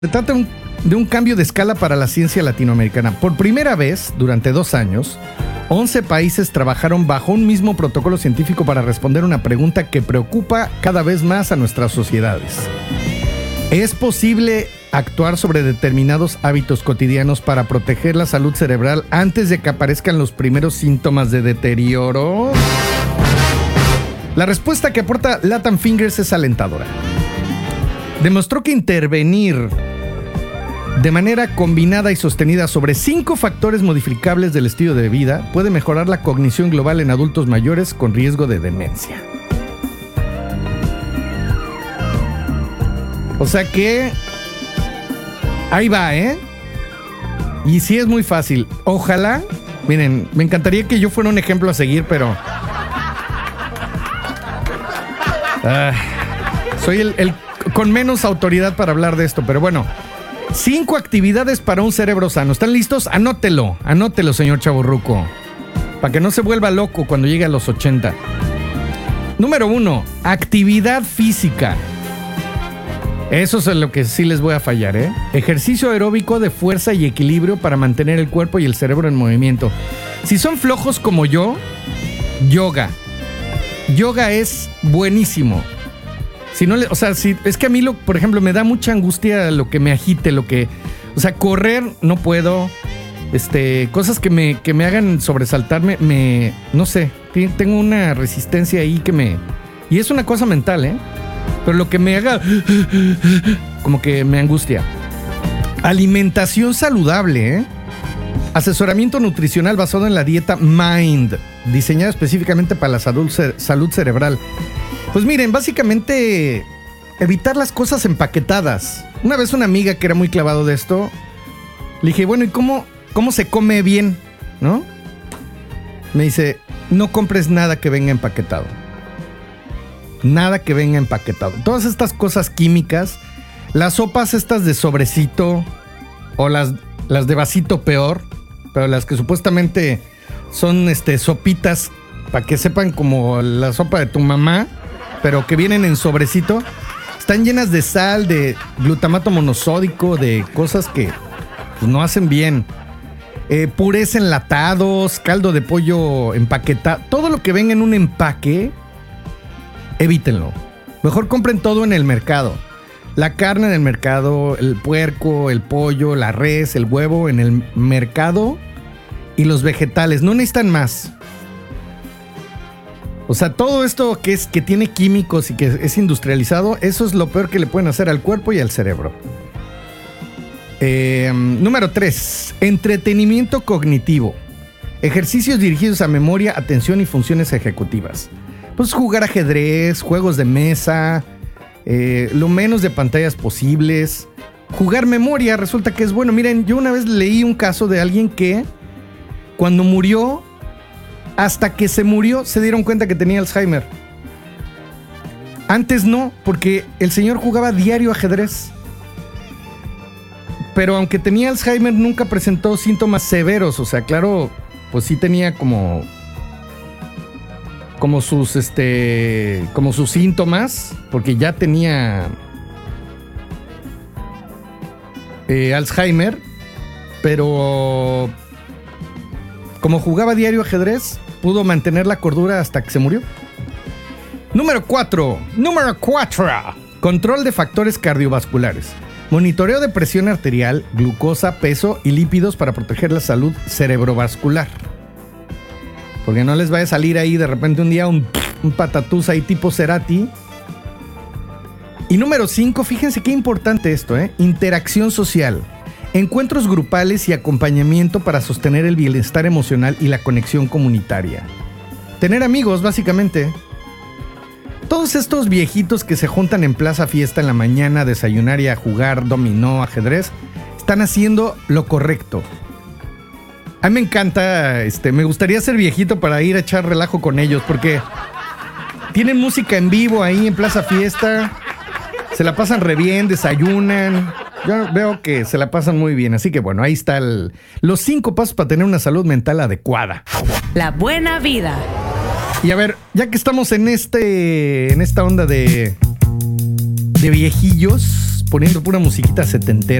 Se trata de un cambio de escala para la ciencia latinoamericana. Por primera vez, durante 2 años, 11 países trabajaron bajo un mismo protocolo científico para responder una pregunta que preocupa cada vez más a nuestras sociedades. ¿Es posible actuar sobre determinados hábitos cotidianos para proteger la salud cerebral antes de que aparezcan los primeros síntomas de deterioro? La respuesta que aporta Latam Fingers es alentadora. Demostró que intervenir de manera combinada y sostenida sobre 5 factores modificables del estilo de vida puede mejorar la cognición global en adultos mayores con riesgo de demencia. O sea que ahí va, ¿eh? Y sí es muy fácil. Ojalá, miren, me encantaría que yo fuera un ejemplo a seguir, pero soy el con menos autoridad para hablar de esto, pero bueno. 5 actividades para un cerebro sano. ¿Están listos? Anótelo, señor chavorruco, para que no se vuelva loco cuando llegue a los 80. Número 1, actividad física. Eso es lo que sí les voy a fallar, ¿eh? Ejercicio aeróbico de fuerza y equilibrio para mantener el cuerpo y el cerebro en movimiento. Si son flojos como yo, yoga. Yoga es buenísimo. Si no, es que a mí, por ejemplo, me da mucha angustia lo que me agite, correr no puedo, cosas que me hagan sobresaltarme, no sé, tengo una resistencia ahí y es una cosa mental, pero lo que me haga, como que me angustia. Alimentación saludable, asesoramiento nutricional basado en la dieta Mind, diseñada específicamente para la salud cerebral. Pues miren, básicamente evitar las cosas empaquetadas. Una vez una amiga que era muy clavado de esto, le dije, bueno, ¿y cómo se come bien? ¿No? Me dice, no compres nada que venga empaquetado. Nada que venga empaquetado. Todas estas cosas químicas, las sopas estas de sobrecito o las de vasito peor, pero las que supuestamente son sopitas para que sepan como la sopa de tu mamá, pero que vienen en sobrecito, están llenas de sal, de glutamato monosódico, de cosas que pues, no hacen bien. Purés enlatados, caldo de pollo empaquetado, todo lo que venga en un empaque, evítenlo. Mejor compren todo en el mercado. La carne en el mercado, el puerco, el pollo, la res, el huevo en el mercado y los vegetales. No necesitan más. O sea, todo esto que tiene químicos y que es industrializado, eso es lo peor que le pueden hacer al cuerpo y al cerebro. Número 3, entretenimiento cognitivo. Ejercicios dirigidos a memoria, atención y funciones ejecutivas. Pues jugar ajedrez, juegos de mesa, lo menos de pantallas posibles. Jugar memoria resulta que es bueno. Miren, yo una vez leí un caso de alguien que cuando murió, hasta que se murió, se dieron cuenta que tenía Alzheimer. Antes no, porque el señor jugaba diario ajedrez. Pero aunque tenía Alzheimer, nunca presentó síntomas severos. O sea, claro, pues sí tenía como sus síntomas, porque ya tenía Alzheimer, pero como jugaba diario ajedrez, pudo mantener la cordura hasta que se murió. Número 4. Control de factores cardiovasculares. Monitoreo de presión arterial, glucosa, peso y lípidos para proteger la salud cerebrovascular. Porque no les vaya a salir ahí de repente un día un patatús ahí tipo Cerati. Y número 5, fíjense qué importante esto, interacción social. Encuentros grupales y acompañamiento para sostener el bienestar emocional y la conexión comunitaria. Tener amigos, básicamente. Todos estos viejitos que se juntan en plaza fiesta en la mañana a desayunar y a jugar dominó, ajedrez, están haciendo lo correcto. A mí me encanta, me gustaría ser viejito para ir a echar relajo con ellos, porque tienen música en vivo ahí en plaza fiesta, se la pasan re bien, desayunan. Yo veo que se la pasan muy bien, así que bueno, ahí está los 5 pasos para tener una salud mental adecuada. La buena vida. Y a ver, ya que estamos en esta onda de viejillos, poniendo pura musiquita setentera.